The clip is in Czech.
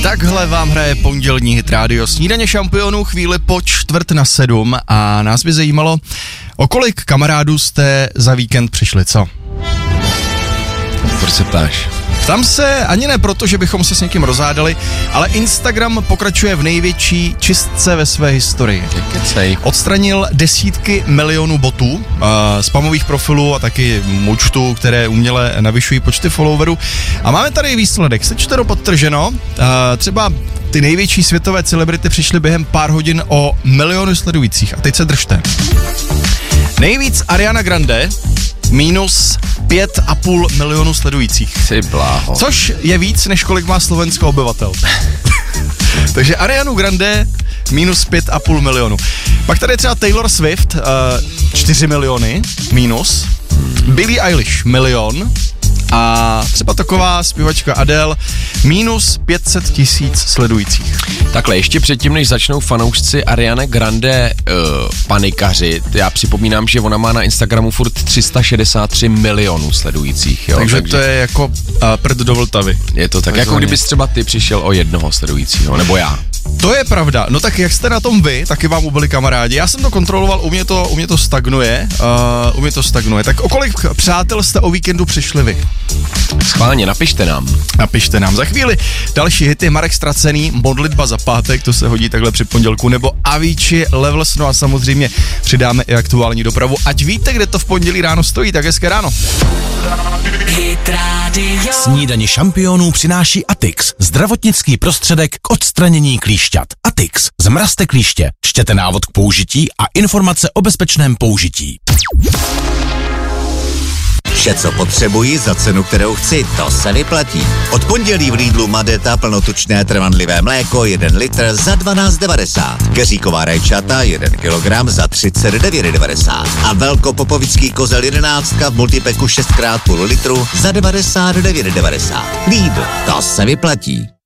Takhle vám hraje pondělní hit rádio Snídaně šampionů chvíli po 6:45 a nás by zajímalo, o kolik kamarádů jste za víkend přišli, co? Proč se ptáš? Tam se ani ne proto, že bychom se s někým rozhádali, ale Instagram pokračuje v největší čistce ve své historii. Odstranil desítky milionů botů, spamových profilů a taky účtů, které uměle navyšují počty followerů. A máme tady výsledek, sečteno podtrženo, třeba ty největší světové celebrity přišly během pár hodin o miliony sledujících. A teď se držte. Nejvíc Ariana Grande, minus 5,5 milionu sledujících. Ty bláho. Což je víc, než kolik má Slovensko obyvatel. Takže Arianu Grande minus 5,5 milionu. Pak tady je třeba Taylor Swift, 4 miliony minus. Billie Eilish, milion. A třeba taková zpěvačka Adele, minus 500 000 sledujících. Takhle, ještě předtím, než začnou fanoušci Ariane Grande panikařit, já připomínám, že ona má na Instagramu furt 363 milionů sledujících. Jo? Takže to je jako prd do Vltavy. Je to tak, jako kdybys třeba ty přišel o jednoho sledujícího, nebo já. To je pravda. No tak jak jste na tom vy, taky vám ubyli kamarádi. Já jsem to kontroloval, u mě to stagnuje. Tak o kolik přátel jste o víkendu přišli vy? Schválně, napište nám. Napište nám. Za chvíli další hity, Marek Ztracený, Modlitba za pátek, to se hodí takhle při pondělku, nebo Avicii, Levels, no a samozřejmě přidáme i aktuální dopravu. Ať víte, kde to v pondělí ráno stojí, tak hezké ráno. Snídaně šampionů přináší Atix, zdravotnický prostředek k odstranění klíšťat. Atix, zmrazte klíště, čtěte návod k použití a informace o bezpečném použití. Vše, co potřebuji za cenu, kterou chci, to se vyplatí. Od pondělí v Lidlu Madeta plnotučné trvanlivé mléko 1 litr za 12,90. Keříková rajčata 1 kilogram za 39,90. A velkopopovický kozel 11 v multipeku 6x půl litru za 99,90. Lidl, to se vyplatí.